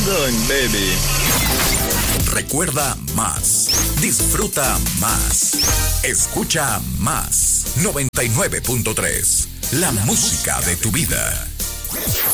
on, baby. Recuerda más. Disfruta más. Escucha más. 99.3. La música de tu vida.